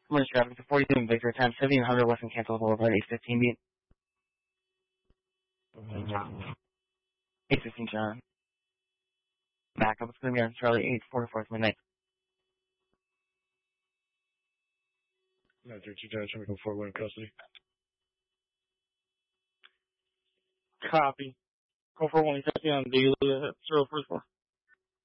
Merge traffic to 42 Victor, time 1700 Western Cancel Boulevard, 815 beat. 815 John. Backup is going to be on Charlie 844 midnight. 932 John, trying to go forward in custody. Copy. Go for 150 on daily at 044.